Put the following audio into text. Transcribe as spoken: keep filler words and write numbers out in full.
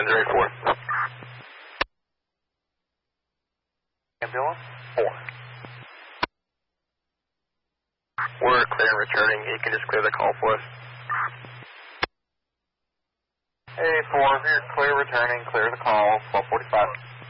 nine zero eight four. Ambulance? Four. We're clear and returning. You can just clear the call for us. Hey, four, if you're clear returning, clear the call, twelve forty-five.